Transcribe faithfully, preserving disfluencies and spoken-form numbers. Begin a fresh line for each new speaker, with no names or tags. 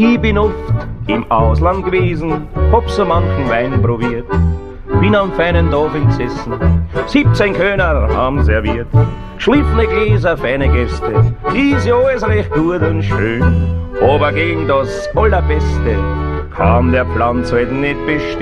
Ich bin oft im Ausland gewesen, hab so manchen Wein probiert. Bin am feinen Tafel gesessen, siebzehn Kölner haben serviert. Schliffene Gläser, feine Gäste, ist ja alles recht gut und schön. Aber gegen das Allerbeste kann der Pflanz halt nicht bestehen.